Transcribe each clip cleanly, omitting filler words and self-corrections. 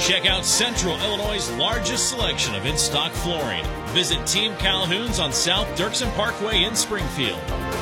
Check out Central Illinois' largest selection of in-stock flooring. Visit Team Calhoun's on South Dirksen Parkway in Springfield.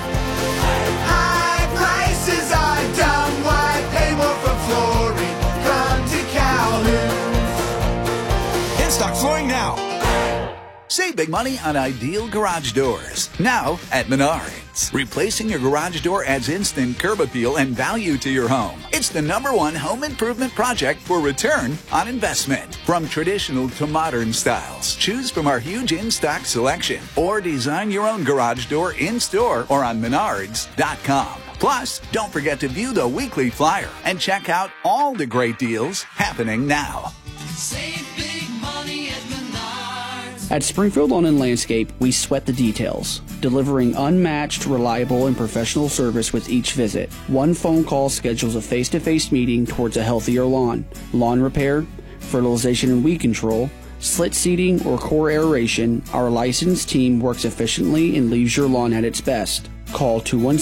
High prices are dumb. Why pay more for flooring? Come to Calhoun's. In-stock flooring now. Save big money on ideal garage doors. Now at Menards. Replacing your garage door adds instant curb appeal and value to your home. It's the #1 home improvement project for return on investment. From traditional to modern styles, choose from our huge in-stock selection or design your own garage door in-store or on Menards.com. Plus, don't forget to view the weekly flyer and check out all the great deals happening now. Save big money at Menards. At Springfield Lawn and Landscape, we sweat the details, delivering unmatched, reliable, and professional service with each visit. One phone call schedules a face-to-face meeting towards a healthier lawn. Lawn repair, fertilization and weed control, slit seeding, or core aeration, our licensed team works efficiently and leaves your lawn at its best. Call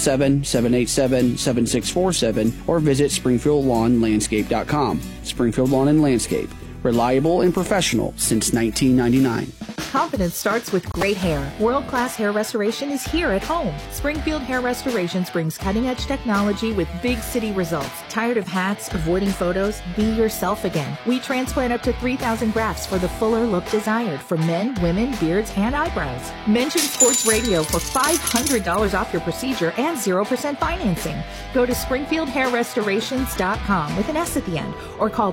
217-787-7647 or visit SpringfieldLawnLandscape.com. Springfield Lawn and Landscape. Reliable and professional since 1999. Confidence starts with great hair. World-class hair restoration is here at home. Springfield Hair Restorations brings cutting-edge technology with big city results. Tired of hats, avoiding photos? Be yourself again. We transplant up to 3,000 grafts for the fuller look desired for men, women, beards, and eyebrows. Mention Sports Radio for $500 off your procedure and 0% financing. Go to SpringfieldHairRestorations.com with an S at the end or call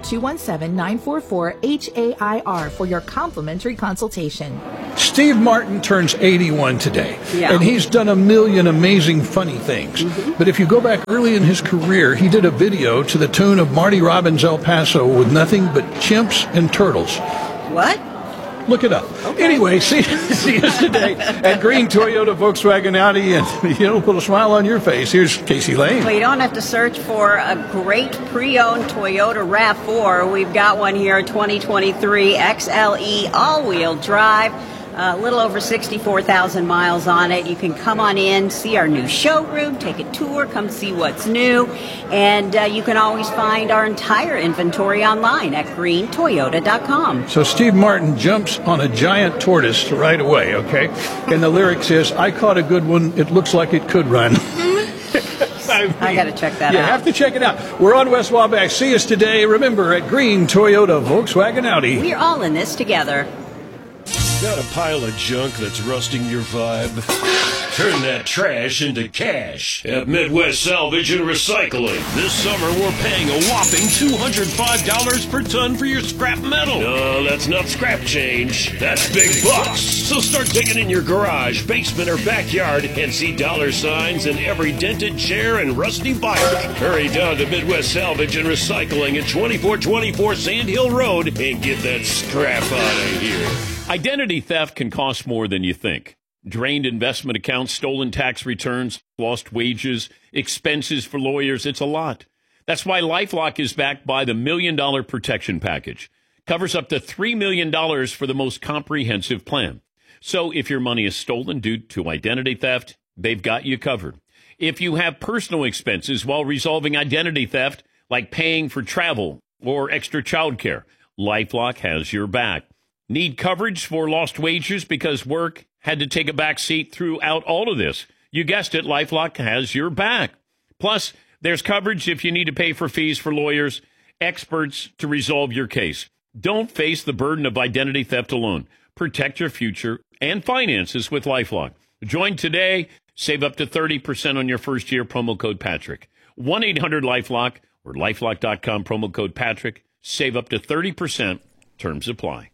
217-944-HAIR for your complimentary consultation. Steve Martin turns 81 today, Yeah. and he's done a million amazing funny things. But if you go back early in his career, he did a video to the tune of Marty Robbins' El Paso with nothing but chimps and turtles. What? Look it up. Okay. Anyway, see us today at Green Toyota, Volkswagen, Audi, and put a smile on your face. Here's Casey Lane. Well, you don't have to search for a great pre-owned Toyota RAV4. We've got one here, 2023 XLE all-wheel drive. A little over 64,000 miles on it. You can come on in, see our new showroom, take a tour, come see what's new. And you can always find our entire inventory online at greentoyota.com. So Steve Martin jumps on a giant tortoise right away, okay? And the lyric says, I caught a good one. It looks like it could run. I got to check that out. You have to check it out. We're on West Wabash. See us today, remember, at Green Toyota, Volkswagen, Audi. We're all in this together. Got a pile of junk that's rusting your vibe? Turn that trash into cash at Midwest Salvage and Recycling. This summer, we're paying a whopping $205 per ton for your scrap metal. No, that's not scrap change. That's big bucks. So start digging in your garage, basement, or backyard and see dollar signs in every dented chair and rusty bike. Hurry down to Midwest Salvage and Recycling at 2424 Sand Hill Road and get that scrap out of here. Identity theft can cost more than you think. Drained investment accounts, stolen tax returns, lost wages, expenses for lawyers, it's a lot. That's why LifeLock is backed by the $1 Million Protection Package. Covers up to $3 million for the most comprehensive plan. So if your money is stolen due to identity theft, they've got you covered. If you have personal expenses while resolving identity theft, like paying for travel or extra childcare, LifeLock has your back. Need coverage for lost wages because work had to take a back seat throughout all of this? You guessed it, LifeLock has your back. Plus, there's coverage if you need to pay for fees for lawyers, experts to resolve your case. Don't face the burden of identity theft alone. Protect your future and finances with LifeLock. Join today. Save up to 30% on your first year. Promo code Patrick. 1-800-LifeLock or LifeLock.com. Promo code Patrick. Save up to 30%. Terms apply.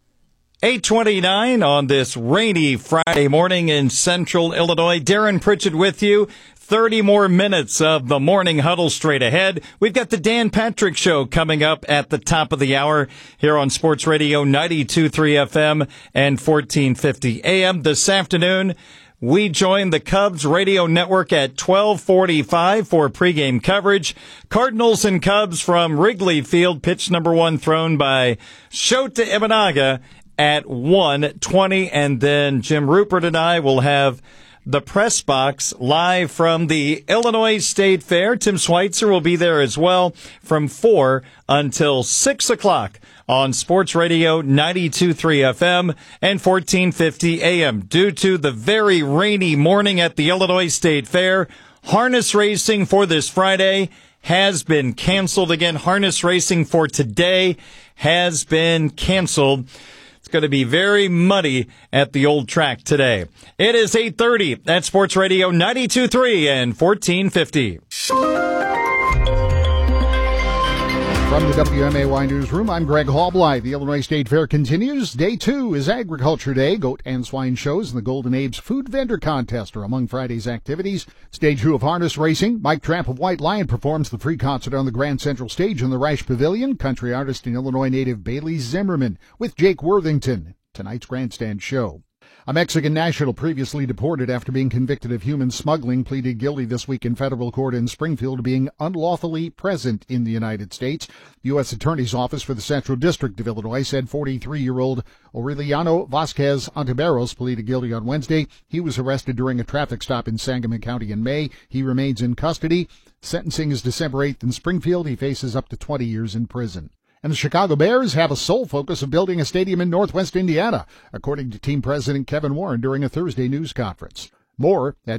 8:29 on this rainy Friday morning in central Illinois. Darren Pritchett with you. 30 more minutes of the morning huddle straight ahead. We've got the Dan Patrick Show coming up at the top of the hour here on Sports Radio 92.3 FM and 1450 AM. This afternoon, we join the Cubs radio network at 12:45 for pregame coverage. Cardinals and Cubs from Wrigley Field, pitch number 1 thrown by Shota Imanaga at 1:20, and then Jim Rupert and I will have the press box live from the Illinois State Fair. Tim Schweitzer will be there as well from 4 until 6 o'clock on Sports Radio 92.3 FM and 1450 AM. Due to the very rainy morning at the Illinois State Fair, harness racing for this Friday has been canceled. Again, harness racing for today has been canceled. It's going to be very muddy at the old track today. It is 8:30 at Sports Radio 92.3 and 1450. From the WMAY newsroom, I'm Greg Hallbly. The Illinois State Fair continues. Day 2 is Agriculture Day. Goat and swine shows and the Golden Apes Food Vendor Contest are among Friday's activities. Stage 2 of harness racing. Mike Tramp of White Lion performs the free concert on the Grand Central Stage in the Reich Pavilion. Country artist and Illinois native Bailey Zimmerman with Jake Worthington. Tonight's grandstand show. A Mexican national previously deported after being convicted of human smuggling pleaded guilty this week in federal court in Springfield to being unlawfully present in the United States. The U.S. Attorney's Office for the Central District of Illinois said 43-year-old Aureliano Vasquez Ontiveros pleaded guilty on Wednesday. He was arrested during a traffic stop in Sangamon County in May. He remains in custody. Sentencing is December 8th in Springfield. He faces up to 20 years in prison. And the Chicago Bears have a sole focus of building a stadium in Northwest Indiana, according to team president Kevin Warren during a Thursday news conference. More at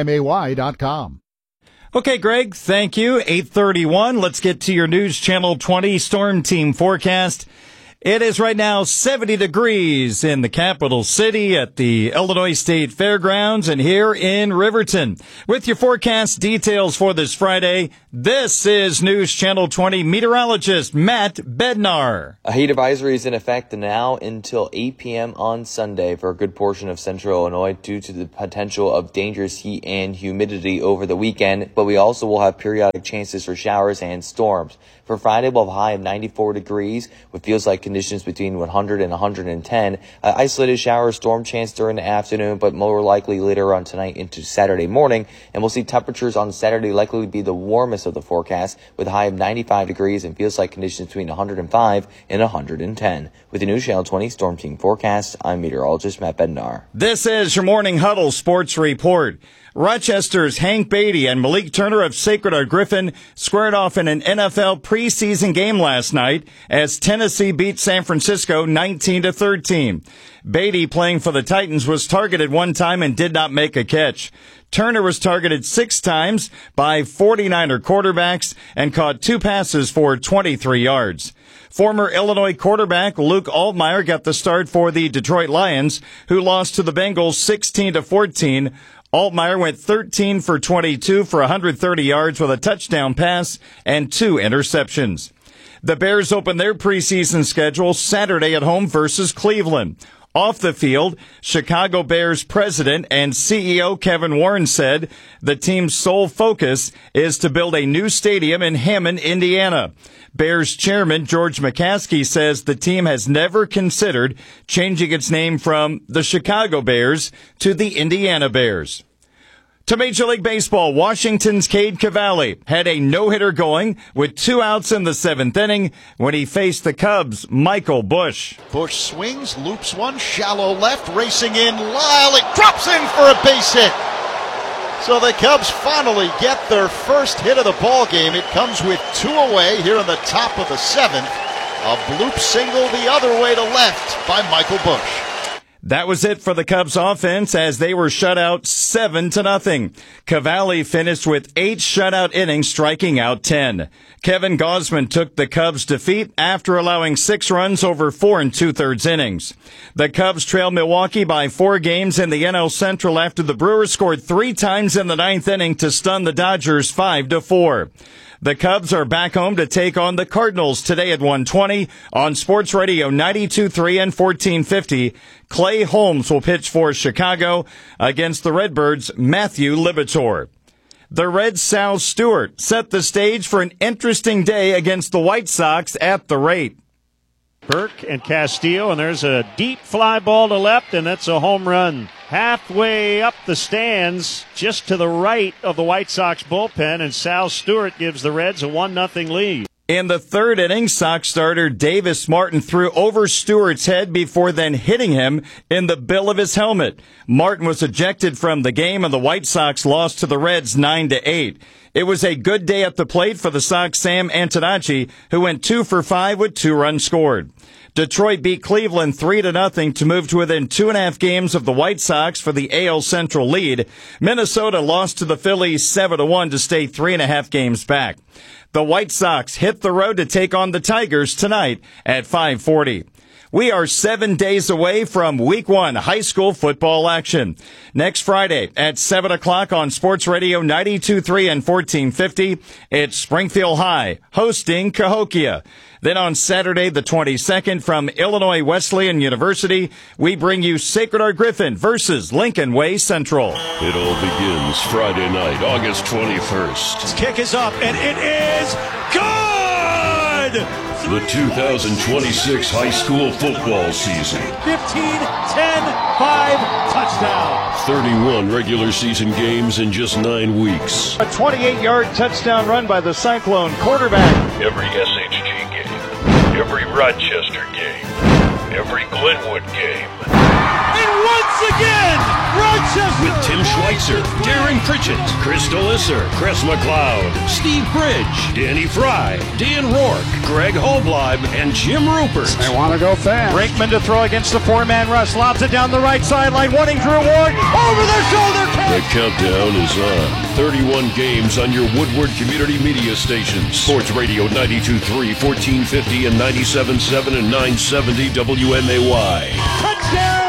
WMAY.com. Okay, Greg, thank you. 8:31. Let's get to your News Channel 20 Storm Team forecast. It is right now 70 degrees in the capital city at the Illinois State Fairgrounds and here in Riverton. With your forecast details for this Friday, this is News Channel 20 meteorologist Matt Bednar. A heat advisory is in effect now until 8 p.m. on Sunday for a good portion of central Illinois due to the potential of dangerous heat and humidity over the weekend, but we also will have periodic chances for showers and storms. For Friday, we'll have a high of 94 degrees with feels like conditions between 100 and 110. Isolated shower storm chance during the afternoon, but more likely later on tonight into Saturday morning. And we'll see temperatures on Saturday likely to be the warmest of the forecast with a high of 95 degrees and feels like conditions between 105 and 110. With the News Channel 20 Storm Team forecast, I'm meteorologist Matt Bednar. This is your Morning Huddle Sports Report. Rochester's Hank Beatty and Malik Turner of Sacred Heart Griffin squared off in an NFL preseason game last night as Tennessee beat San Francisco 19-13. Beatty, playing for the Titans, was targeted one time and did not make a catch. Turner was targeted 6 times by 49er quarterbacks and caught 2 passes for 23 yards. Former Illinois quarterback Luke Altmyer got the start for the Detroit Lions, who lost to the Bengals 16-14. Altmyer went 13 for 22 for 130 yards with a touchdown pass and 2 interceptions. The Bears open their preseason schedule Saturday at home versus Cleveland. Off the field, Chicago Bears president and CEO Kevin Warren said the team's sole focus is to build a new stadium in Hammond, Indiana. Bears chairman George McCaskey says the team has never considered changing its name from the Chicago Bears to the Indiana Bears. To Major League Baseball, Washington's Cade Cavalli had a no-hitter going with 2 outs in the 7th inning when he faced the Cubs' Michael Busch. Busch swings, loops one, shallow left, racing in. Lyle, it drops in for a base hit. So the Cubs finally get their first hit of the ball game. It comes with 2 away here in the top of the 7th. A bloop single the other way to left by Michael Busch. That was it for the Cubs offense as they were shut out 7-0. Cavalli finished with 8 shutout innings, striking out 10. Kevin Gausman took the Cubs' defeat after allowing 6 runs over 4 2/3 innings. The Cubs trailed Milwaukee by 4 games in the NL Central after the Brewers scored 3 times in the 9th inning to stun the Dodgers 5-4. The Cubs are back home to take on the Cardinals today at 1:20 on Sports Radio 92.3 and 1450. Clay Holmes will pitch for Chicago against the Redbirds' Matthew Libator. The Reds' Sal Stewart set the stage for an interesting day against the White Sox at the rate. Burke and Castillo, and there's a deep fly ball to left, and that's a home run. Halfway up the stands, just to the right of the White Sox bullpen, and Sal Stewart gives the Reds a 1-0 lead. In the third inning, Sox starter Davis Martin threw over Stewart's head before then hitting him in the bill of his helmet. Martin was ejected from the game, and the White Sox lost to the Reds 9-8. It was a good day at the plate for the Sox' Sam Antonacci, who went 2 for 5 with 2 runs scored. Detroit beat Cleveland 3-0 to move to within 2.5 games of the White Sox for the AL Central lead. Minnesota lost to the Phillies 7-1 to stay 3.5 games back. The White Sox hit the road to take on the Tigers tonight at 5:40. We are 7 days away from Week 1 high school football action. Next Friday at 7 o'clock on Sports Radio 92.3 and 1450, it's Springfield High hosting Cahokia. Then on Saturday the 22nd from Illinois Wesleyan University, we bring you Sacred Heart Griffin versus Lincoln Way Central. It all begins Friday night, August 21st. This kick is up, and it is good! The 2026 high school football season. 15, 10, 5, touchdown. 31 regular season games in just 9 weeks. A 28-yard touchdown run by the Cyclone quarterback. Every SHG game, every Rochester game, every Glenwood game. And once again, Rochester! With Tim Schweitzer, Darren Pritchett, Crystal Isser, Chris McLeod, Steve Bridge, Danny Fry, Dan Rourke, Greg Holbleib, and Jim Rupert. They want to go fast. Brinkman to throw against the 4-man rush. Lobs it down the right sideline. Wanting Drew Ward. Over the shoulder catch. The countdown is on. 31 games on your Woodward Community Media stations. Sports Radio 92.3, 1450, and 97.7 and 970 WMAY. Touchdown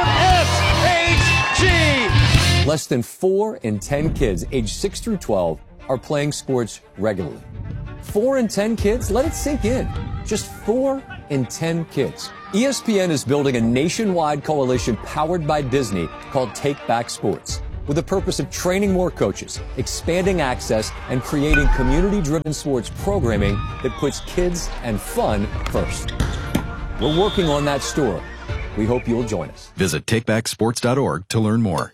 SHG! Less than 4 in 10 kids aged 6 through 12 are playing sports regularly. 4 in 10 kids? Let it sink in. Just 4 in 10 kids. ESPN is building a nationwide coalition powered by Disney called Take Back Sports, with the purpose of training more coaches, expanding access, and creating community-driven sports programming that puts kids and fun first. We're working on that story. We hope you'll join us. Visit takebacksports.org to learn more.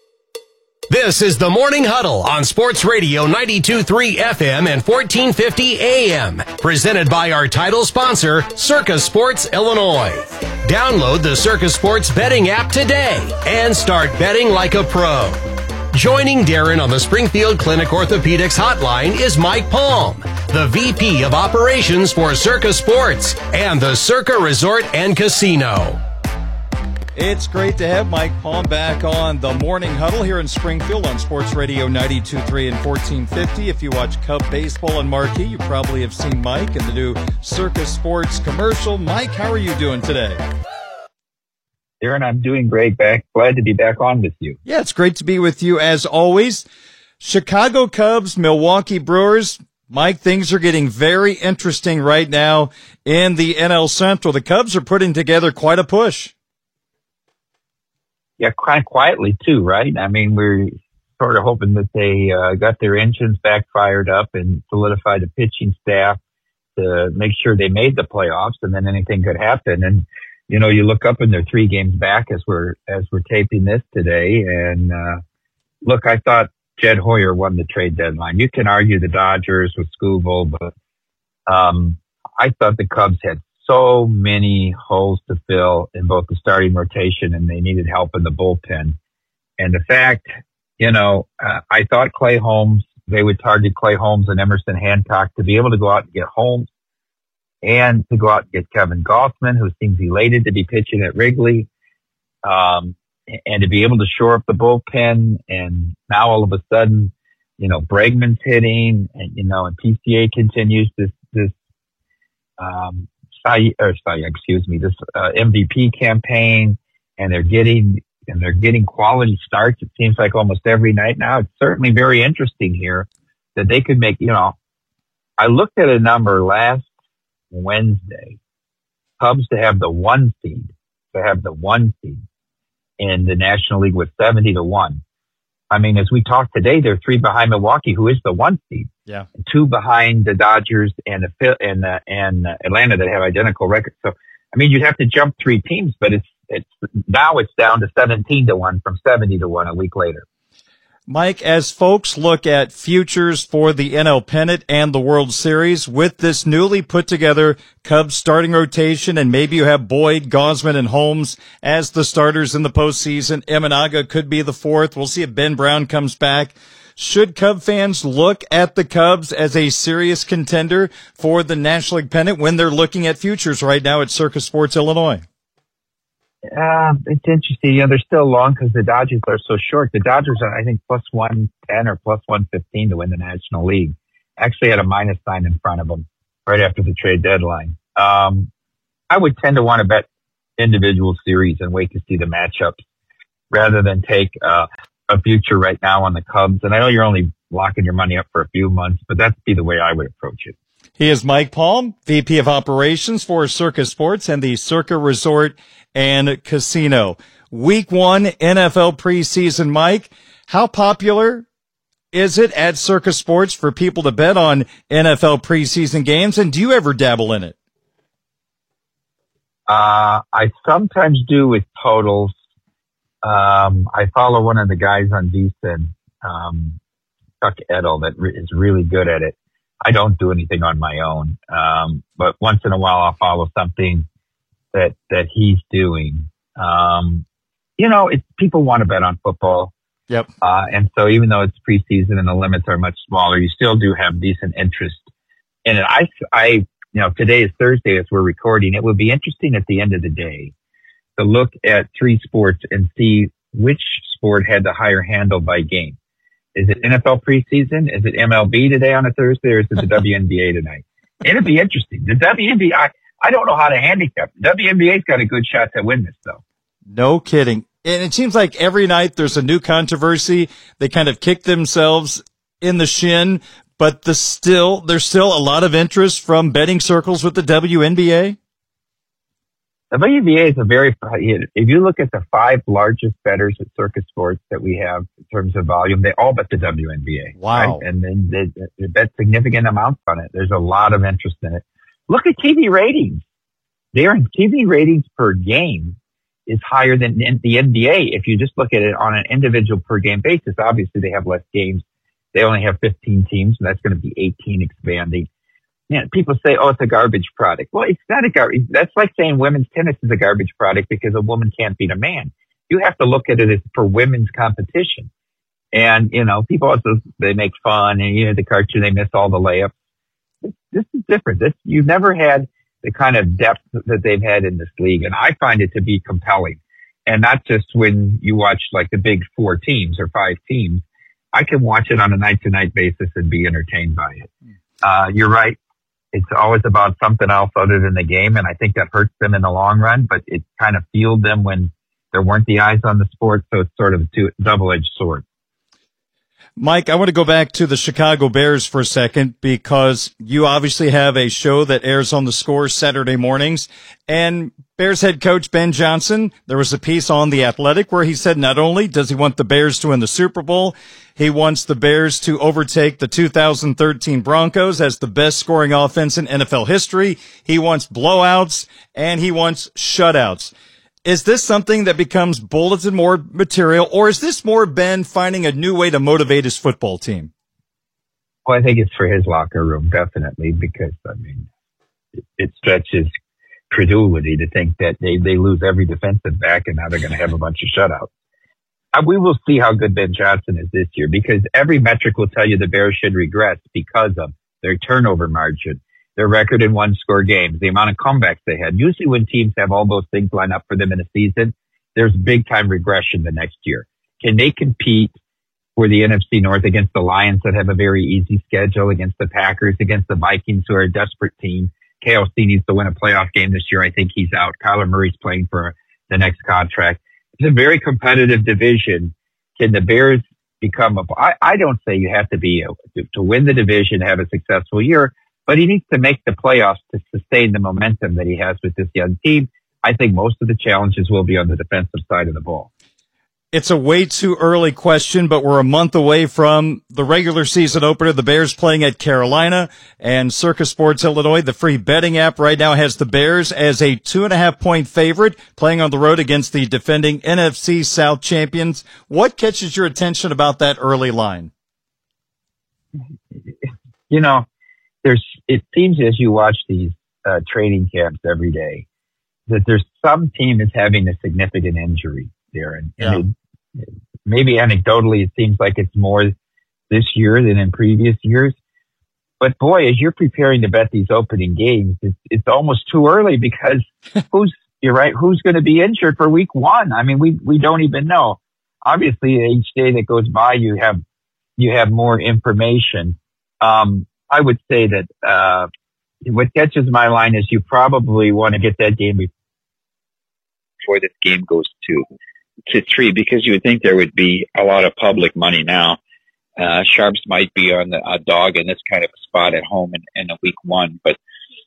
This is the Morning Huddle on Sports Radio 92.3 FM and 1450 AM. Presented by our title sponsor, Circa Sports Illinois. Download the Circa Sports betting app today and start betting like a pro. Joining Darren on the Springfield Clinic Orthopedics hotline is Mike Palm, the VP of Operations for Circa Sports and the Circa Resort and Casino. It's great to have Mike Palm back on the Morning Huddle here in Springfield on Sports Radio 92.3 and 1450. If you watch Cub baseball and Marquee, you probably have seen Mike in the new Circa Sports commercial. Mike, how are you doing today? Darren, I'm doing great. Glad to be back on with you. Yeah, it's great to be with you as always. Chicago Cubs, Milwaukee Brewers. Mike, things are getting very interesting right now in the NL Central. The Cubs are putting together quite a push. Yeah, kind of quietly too, right? I mean, we're sort of hoping that they got their engines back fired up and solidified the pitching staff to make sure they made the playoffs, and then anything could happen. And you know, you look up and they're 3 games back as we're taping this today. And look, I thought Jed Hoyer won the trade deadline. You can argue the Dodgers with Scooble, but I thought the Cubs had so many holes to fill in both the starting rotation, and they needed help in the bullpen. And the fact, you know, I thought Clay Holmes, they would target Clay Holmes and Emerson Hancock to be able to go out and get Holmes and to go out and get Kevin Gossman, who seems elated to be pitching at Wrigley, and to be able to shore up the bullpen. And now all of a sudden, you know, Bregman's hitting, and, you know, and PCA continues this MVP campaign, and they're getting quality starts. It seems like almost every night now. It's certainly very interesting here that they could make, you know, I looked at a number last Wednesday, Cubs to have the 1 seed in the National League with 70-1. I mean, as we talk today, they're 3 behind Milwaukee, who is the 1 seed. Yeah. 2 behind the Dodgers and Atlanta that have identical records. So, I mean, you'd have to jump 3 teams, but it's now it's down to 17-1 from 70-1 a week later. Mike, as folks look at futures for the NL Pennant and the World Series with this newly put together Cubs starting rotation, and maybe you have Boyd, Gausman, and Holmes as the starters in the postseason. Imanaga could be the fourth. We'll see if Ben Brown comes back. Should Cub fans look at the Cubs as a serious contender for the National League Pennant when they're looking at futures right now at Circa Sports Illinois? It's interesting. They're still long because the Dodgers are so short. The Dodgers are, I think, plus 110 or plus 115 to win the National League. Actually had a minus sign in front of them right after the trade deadline. I would tend to want to bet individual series and wait to see the matchups rather than take a future right now on the Cubs. And I know you're only locking your money up for a few months, but that'd be the way I would approach it. He is Mike Palm, VP of Operations for Circa Sports and the Circa Resort and Casino. Week 1 NFL preseason, Mike. How popular is it at Circa Sports for people to bet on NFL preseason games, and do you ever dabble in it? I sometimes do with totals. I follow one of the guys on VSiN, Chuck Edel, that is really good at it. I don't do anything on my own. But once in a while I'll follow something that he's doing. People want to bet on football. Yep. And so even though it's preseason and the limits are much smaller, you still do have decent interest in it. Today is Thursday as we're recording. It would be interesting at the end of the day to look at 3 sports and see which sport had the higher handle by game. Is it NFL preseason? Is it MLB today on a Thursday, or is it the WNBA tonight? It'll be interesting. The WNBA, I don't know how to handicap. The WNBA's got a good shot to win this, though. No kidding. And it seems like every night there's a new controversy. They kind of kick themselves in the shin, but there's still a lot of interest from betting circles with the WNBA. The WNBA is if you look at the 5 largest bettors at Circa Sports that we have in terms of volume, they all bet the WNBA. Wow. Right? And then they bet significant amounts on it. There's a lot of interest in it. Look at TV ratings. TV ratings per game is higher than the NBA. If you just look at it on an individual per game basis, obviously they have less games. They only have 15 teams, and that's going to be 18 expanding. People say, oh, it's a garbage product. Well, it's not a garbage. That's like saying women's tennis is a garbage product because a woman can't beat a man. You have to look at it as for women's competition. And, people also, they make fun and, the cartoon, they miss all the layups. This is different. You've never had the kind of depth that they've had in this league. And I find it to be compelling. And not just when you watch like the big 4 teams or 5 teams. I can watch it on a night to night basis and be entertained by it. You're right. It's always about something else other than the game, and I think that hurts them in the long run, but it kind of fueled them when there weren't the eyes on the sport, so it's sort of a double-edged sword. Mike, I want to go back to the Chicago Bears for a second because you obviously have a show that airs on The Score Saturday mornings, and Bears head coach Ben Johnson, there was a piece on The Athletic where he said not only does he want the Bears to win the Super Bowl, he wants the Bears to overtake the 2013 Broncos as the best scoring offense in NFL history. He wants blowouts and he wants shutouts. Is this something that becomes bulletin board material, or is this more Ben finding a new way to motivate his football team? Well, I think it's for his locker room, definitely, because, it stretches credulity to think that they lose every defensive back and now they're going to have a bunch of shutouts. We will see how good Ben Johnson is this year, because every metric will tell you the Bears should regress because of their turnover margin, their record in 1-score games, the amount of comebacks they had. Usually when teams have all those things line up for them in a season, there's big time regression the next year. Can they compete for the NFC North against the Lions that have a very easy schedule, against the Packers, against the Vikings who are a desperate team? KLC needs to win a playoff game this year. I think he's out. Kyler Murray's playing for the next contract. It's a very competitive division. Can the Bears become I don't say you have to be to win the division, have a successful year, but he needs to make the playoffs to sustain the momentum that he has with this young team. I think most of the challenges will be on the defensive side of the ball. It's a way too early question, but we're a month away from the regular season opener. The Bears playing at Carolina, and Circa Sports Illinois, the free betting app, right now has the Bears as a 2.5-point favorite, playing on the road against the defending NFC South champions. What catches your attention about that early line? You know, it seems as you watch these training camps every day that there's some team is having a significant injury there. And maybe anecdotally, it seems like it's more this year than in previous years. But boy, as you're preparing to bet these opening games, it's almost too early because you're right, who's going to be injured for week one? I mean, we don't even know. Obviously, each day that goes by, you have more information. I would say that, what catches my line is you probably want to get that game before this game goes to 3, because you would think there would be a lot of public money now. Sharps might be on a dog in this kind of spot at home in a week one, but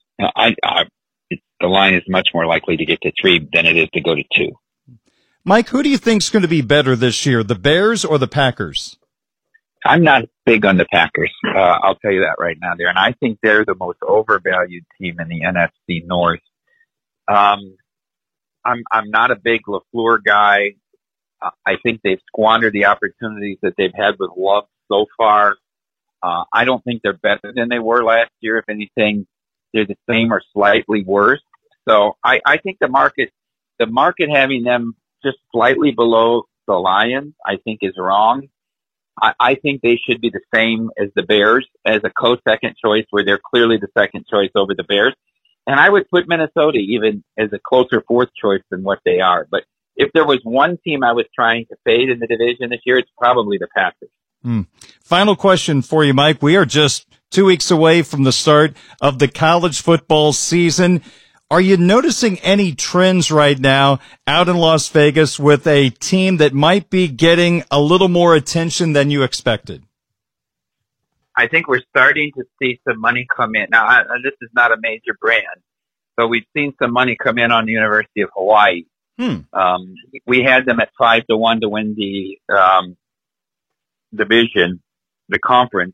the line is much more likely to get to 3 than it is to go to 2. Mike, who do you think is going to be better this year, the Bears or the Packers? I'm not big on the Packers. I'll tell you that right now there. And I think they're the most overvalued team in the NFC North. I'm not a big LaFleur guy. I think they've squandered the opportunities that they've had with Love so far. I don't think they're better than they were last year. If anything, they're the same or slightly worse. So I think the market having them just slightly below the Lions, I think is wrong. I think they should be the same as the Bears as a co-second choice, where they're clearly the second choice over the Bears. And I would put Minnesota even as a closer fourth choice than what they are. But if there was one team I was trying to fade in the division this year, it's probably the Packers. Final question for you, Mike. We are just 2 weeks away from the start of the college football season. Are you noticing any trends right now out in Las Vegas with a team that might be getting a little more attention than you expected? I think we're starting to see some money come in. Now, this is not a major brand, but we've seen some money come in on the University of Hawaii. We had them at 5-1 to win the division, the conference,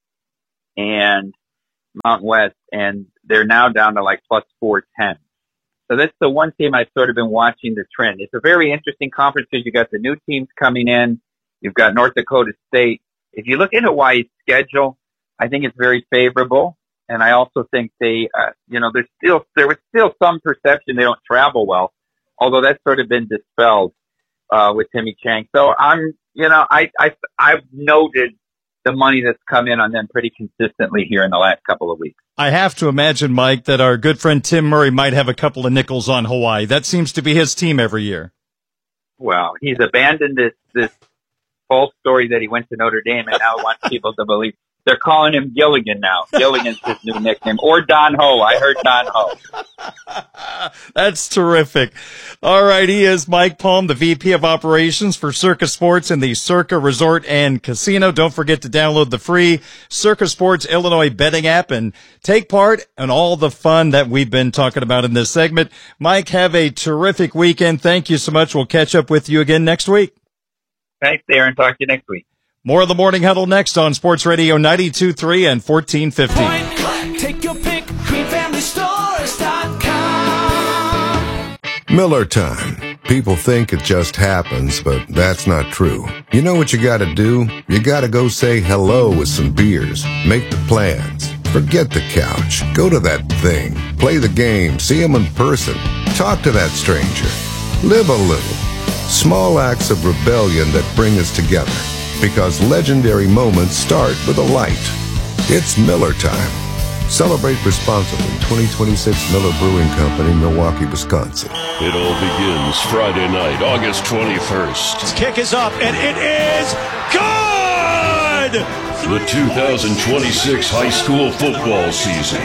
and Mountain West, and they're now down to like plus 410. So that's the one team I've sort of been watching the trend. It's a very interesting conference because you got the new teams coming in. You've got North Dakota State. If you look at Hawaii's schedule, I think it's very favorable. And I also think there was still some perception they don't travel well, although that's sort of been dispelled, with Timmy Chang. So I've noted the money that's come in on them pretty consistently here in the last couple of weeks. I have to imagine, Mike, that our good friend Tim Murray might have a couple of nickels on Hawaii. That seems to be his team every year. Well, he's abandoned this false story that he went to Notre Dame, and now wants people to believe. They're calling him Gilligan now. Gilligan's his new nickname. Or Don Ho. I heard Don Ho. That's terrific. All right, he is Mike Palm, the VP of Operations for Circa Sports and the Circa Resort and Casino. Don't forget to download the free Circa Sports Illinois betting app and take part in all the fun that we've been talking about in this segment. Mike, have a terrific weekend. Thank you so much. We'll catch up with you again next week. Thanks, Darren. Talk to you next week. More of the Morning Huddle next on Sports Radio 92.3 and 1450. Take your pick, greenfamilystores.com. Miller time. People think it just happens, but that's not true. You know what you gotta do? You gotta go say hello with some beers. Make the plans. Forget the couch. Go to that thing. Play the game. See them in person. Talk to that stranger. Live a little. Small acts of rebellion that bring us together. Because legendary moments start with a light. It's Miller time. Celebrate responsibly. 2026 Miller Brewing Company, Milwaukee, Wisconsin. It all begins Friday night, August 21st. This kick is up, and it is good! The 2026 high school football season.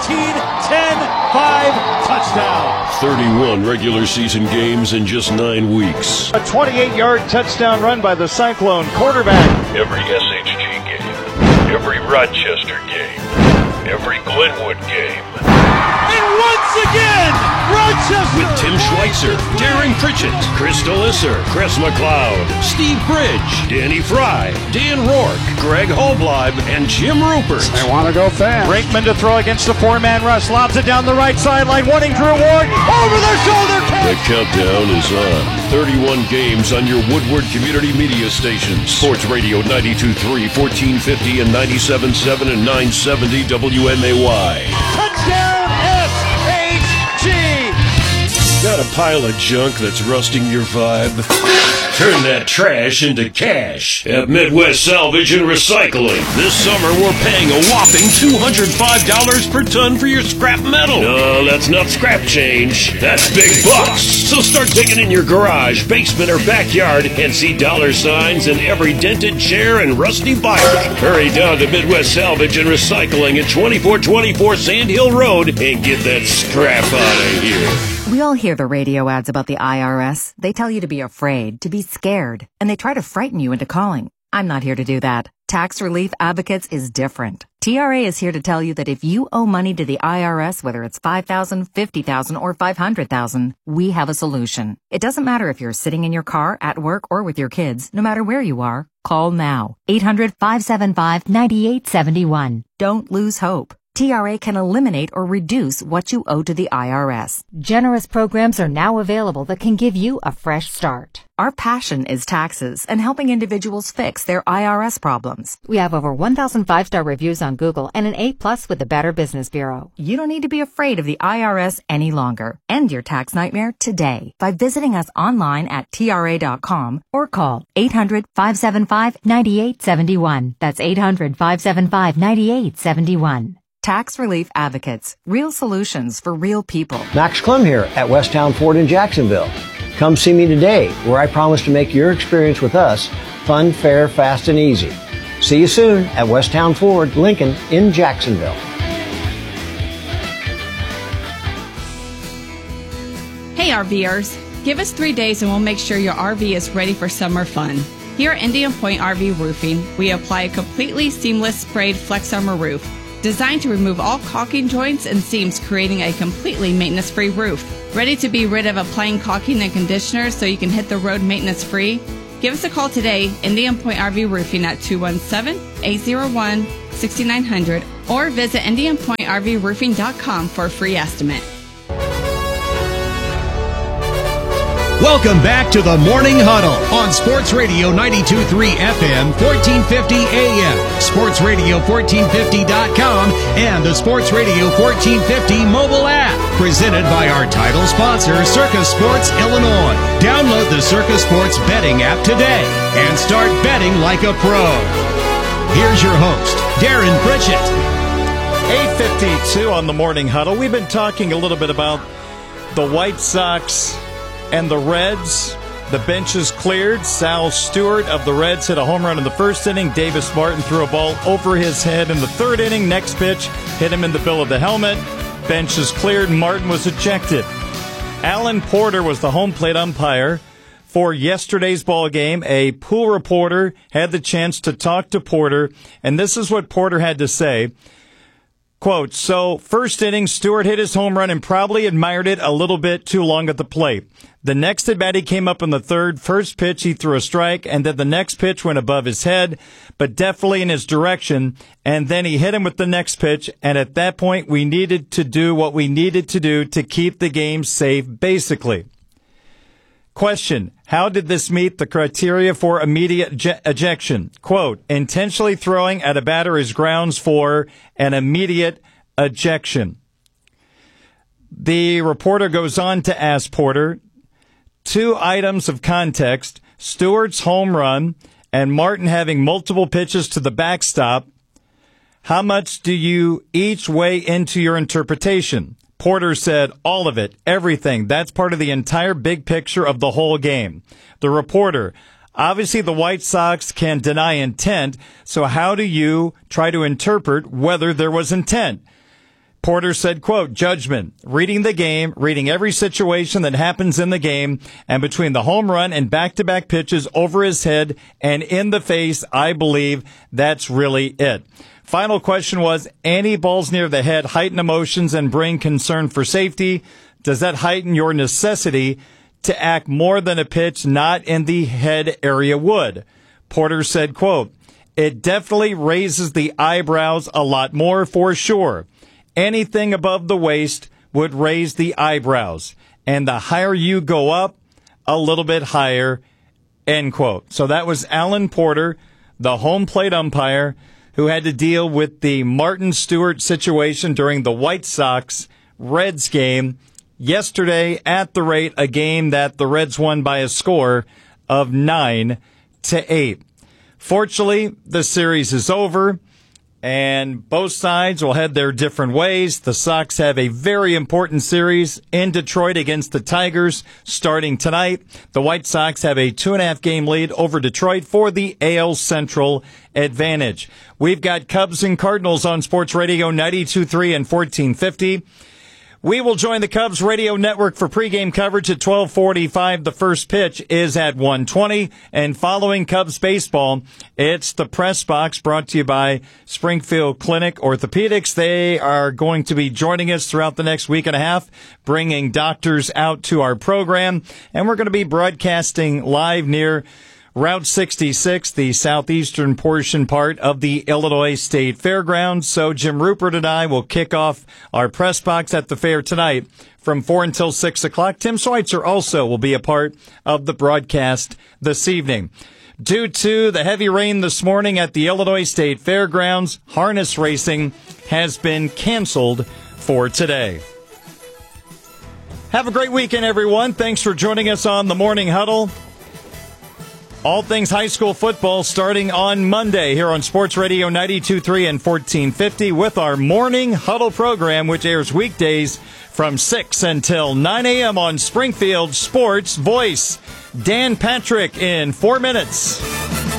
15-10-5 touchdown. 31 regular season games in just 9 weeks. A 28-yard touchdown run by the Cyclone quarterback. Every SHG game, every Rochester game, every Glenwood game. And once again, With Tim Schweitzer, Darren Pritchett, Chris Delisser, Chris McLeod, Steve Bridge, Danny Fry, Dan Rourke, Greg Holbleib, and Jim Rupert. They want to go fast. Brinkman to throw against the four-man rush. Lobs it down the right sideline. Wanting Drew Ward. Over the shoulder catch. The countdown is on. 31 games on your Woodward Community Media stations. Sports Radio 92.3, 1450 and 97.7 and 970 WMAY. Touchdown SHG. Got a pile of junk that's rusting your vibe? Turn that trash into cash at Midwest Salvage and Recycling. This summer, we're paying a whopping $205 per ton for your scrap metal. No, that's not scrap change. That's big bucks. So start digging in your garage, basement, or backyard and see dollar signs in every dented chair and rusty bike. Hurry down to Midwest Salvage and Recycling at 2424 Sand Hill Road and get that scrap out of here. We all hear the radio ads about the IRS. They tell you to be afraid, to be scared, and they try to frighten you into calling. I'm not here to do that. Tax Relief Advocates is different. TRA is here to tell you that if you owe money to the IRS, whether it's $5,000, $50,000, or $500,000, we have a solution. It doesn't matter if you're sitting in your car, at work, or with your kids. No matter where you are, call now. 800-575-9871. Don't lose hope. TRA can eliminate or reduce what you owe to the IRS. Generous programs are now available that can give you a fresh start. Our passion is taxes and helping individuals fix their IRS problems. We have over 1,000 5-star reviews on Google and an A+ with the Better Business Bureau. You don't need to be afraid of the IRS any longer. End your tax nightmare today by visiting us online at TRA.com or call 800-575-9871. That's 800-575-9871. Tax Relief Advocates. Real solutions for real people. Max Clem here at Westtown Ford in Jacksonville. Come see me today, where I promise to make your experience with us fun, fair, fast, and easy. See you soon at Westtown Ford, Lincoln in Jacksonville. Hey RVers, give us 3 days and we'll make sure your RV is ready for summer fun. Here at Indian Point RV Roofing, we apply a completely seamless sprayed Flex Armor roof, designed to remove all caulking joints and seams, creating a completely maintenance-free roof. Ready to be rid of applying caulking and conditioner so you can hit the road maintenance-free? Give us a call today, Indian Point RV Roofing at 217-801-6900 or visit IndianPointRVRoofing.com for a free estimate. Welcome back to the Morning Huddle on Sports Radio 92.3 FM, 1450 AM, SportsRadio1450.com, and the Sports Radio 1450 mobile app. Presented by our title sponsor, Circus Sports Illinois. Download the Circus Sports betting app today and start betting like a pro. Here's your host, Darren Pritchett. 8:52 on the Morning Huddle. We've been talking a little bit about the White Sox and the Reds. The bench is cleared. Sal Stewart of the Reds hit a home run in the first inning. Davis Martin threw a ball over his head in the third inning. Next pitch hit him in the bill of the helmet. Bench is cleared. Martin was ejected. Alan Porter was the home plate umpire for yesterday's ball game. A pool reporter had the chance to talk to Porter, and this is what Porter had to say. Quote, so first inning, Stewart hit his home run and probably admired it a little bit too long at the plate. The next at bat, he came up in the third. First pitch, he threw a strike, and then the next pitch went above his head, but definitely in his direction. And then he hit him with the next pitch, and at that point, we needed to do what we needed to do to keep the game safe, basically. Question, how did this meet the criteria for immediate ejection? Quote, intentionally throwing at a batter is grounds for an immediate ejection. The reporter goes on to ask Porter, 2 items of context, Stewart's home run and Martin having multiple pitches to the backstop. How much do you each weigh into your interpretation? Porter said, all of it, everything. That's part of the entire big picture of the whole game. The reporter, obviously the White Sox can deny intent, so how do you try to interpret whether there was intent? Porter said, quote, judgment, reading the game, reading every situation that happens in the game, and between the home run and back-to-back pitches over his head and in the face, I believe that's really it. Final question was, any balls near the head heighten emotions and bring concern for safety? does that heighten your necessity to act more than a pitch not in the head area would? Porter said, quote, "It definitely raises the eyebrows a lot more for sure. Anything above the waist would raise the eyebrows. And the higher you go up, a little bit higher," end quote. So that was Alan Porter, the home plate umpire, who had to deal with the Martin Stewart situation during the White Sox-Reds game yesterday at the rate, a game that the Reds won by a score of 9-8. Fortunately, the series is over, and both sides will head their different ways. The Sox have a very important series in Detroit against the Tigers starting tonight. The White Sox have a 2.5-game lead over Detroit for the AL Central advantage. We've got Cubs and Cardinals on Sports Radio 92.3 and 1450. We will join the Cubs radio network for pregame coverage at 12:45. The first pitch is at 1:20. And following Cubs baseball, it's the Press Box brought to you by Springfield Clinic Orthopedics. They are going to be joining us throughout the next week and a half, bringing doctors out to our program. And we're going to be broadcasting live near Route 66, the southeastern portion part of the Illinois State Fairgrounds. So Jim Rupert and I will kick off our press box at the fair tonight from 4 until 6 o'clock. Tim Schweitzer also will be a part of the broadcast this evening. Due to the heavy rain this morning at the Illinois State Fairgrounds, harness racing has been canceled for today. Have a great weekend, everyone. Thanks for joining us on the Morning Huddle. All things high school football starting on Monday here on Sports Radio 92.3 and 1450 with our Morning Huddle program, which airs weekdays from 6 until 9 a.m. on Springfield Sports Voice. Dan Patrick in 4 minutes.